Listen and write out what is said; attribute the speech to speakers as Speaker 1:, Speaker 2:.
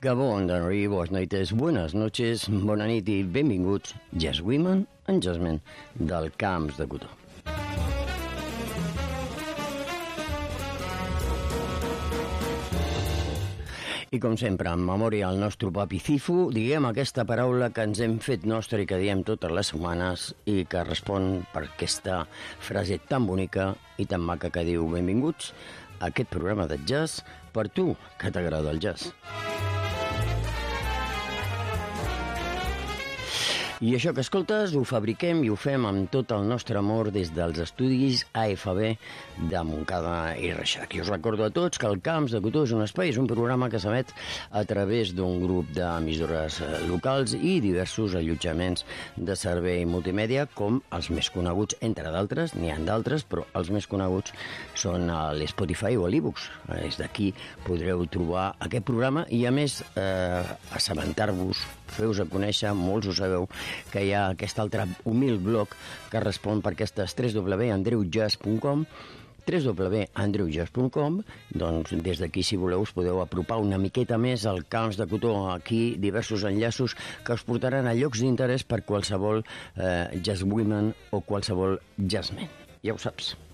Speaker 1: Gabon, Danri, boas noites, buenas noches, bona nit i benvinguts, Jazz Women and Jazzmen, del Camps de Cotó. I com sempre, en memòria al nostre papi Cifu, diguem aquesta paraula que ens hem fet nostra i que diem totes les setmanes i que respon per aquesta frase tan bonica i tan maca que diu benvinguts a aquest programa de jazz per tu, que t'agrada el jazz. I això que escoltes ho fabriquem i ho fem amb tot el nostre amor des dels estudis AFB de Montcada i Reixac. I us recordo a tots que el Camps de Cotó és un espai, és un programa que s'emet a través d'un grup d'emissores locals i diversos allotjaments de servei multimèdia, com els més coneguts, entre d'altres, n'hi ha d'altres, però els més coneguts són a l'Spotify o a l'eBooks. Des d'aquí podreu trobar aquest programa i, a més, assabentar-vos, feu-vos a conèixer, molts ho sabeu, que hi ha aquest altre humil blog que respon per aquestes www.andreujazz.com www.andreujazz.com. Doncs des d'aquí, si voleu, us podeu apropar una miqueta més al Camps de Cotó. Aquí diversos enllaços que us portaran a llocs d'interès per qualsevol jazzwoman o qualsevol jazzman. Ja ho saps.